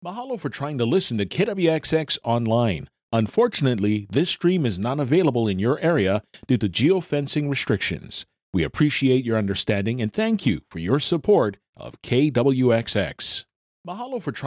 Mahalo for trying to listen to KWXX online. Unfortunately, this stream is not available in your area due to geofencing restrictions. We appreciate your understanding and thank you for your support of KWXX. Mahalo for trying